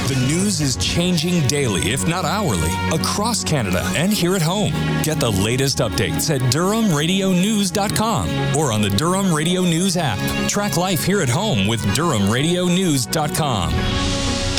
The news is changing daily, if not hourly, across Canada and here at home. Get the latest updates at DurhamRadioNews.com or on the Durham Radio News app. Track life here at home with DurhamRadioNews.com.